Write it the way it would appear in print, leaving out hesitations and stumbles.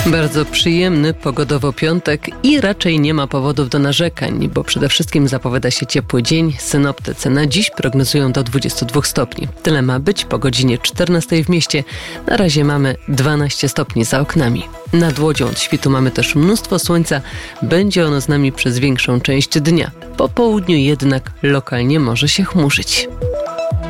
Bardzo przyjemny pogodowo piątek i raczej nie ma powodów do narzekań, bo przede wszystkim zapowiada się ciepły dzień. Synoptycy na dziś prognozują do 22 stopni. Tyle ma być po godzinie 14 w mieście. Na razie mamy 12 stopni za oknami. Nad Łodzią od świtu mamy też mnóstwo słońca. Będzie ono z nami przez większą część dnia. Po południu jednak lokalnie może się chmurzyć.